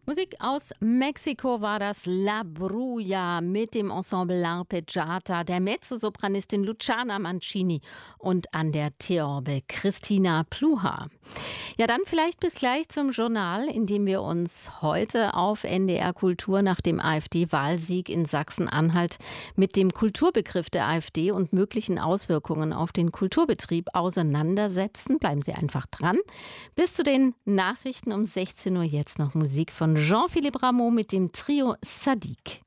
Musik aus Mexiko war das La Bruja mit dem Ensemble L'Arpeggiata, der Mezzosopranistin Luciana Mancini und an der Theorbe Christina Pluha. Ja, dann vielleicht bis gleich zum Journal, in dem wir uns heute auf NDR Kultur nach dem AfD-Wahlsieg in Sachsen-Anhalt mit dem Kulturbegriff der AfD und möglichen Auswirkungen auf den Kulturbetrieb auseinandersetzen. Bleiben Sie einfach dran. Bis zu den Nachrichten um 16 Uhr jetzt noch Musik von Jean-Philippe Rameau mit dem Trio Sadiq.